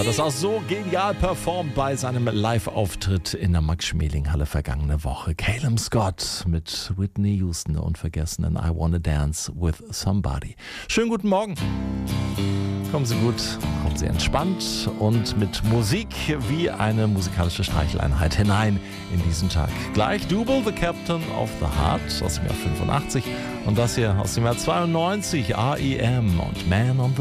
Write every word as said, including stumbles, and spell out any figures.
Das auch so genial performt bei seinem Live-Auftritt in der Max-Schmeling-Halle vergangene Woche. Calum Scott mit Whitney Houston, der unvergessenen I Wanna Dance with Somebody. Schönen guten Morgen. Kommen Sie gut, kommen Sie entspannt und mit Musik wie eine musikalische Streicheleinheit hinein in diesen Tag. Gleich Double, The Captain of the Heart aus dem Jahr fünfundachtzig und das hier aus dem Jahr zweiundneunzig, R E M und Man on the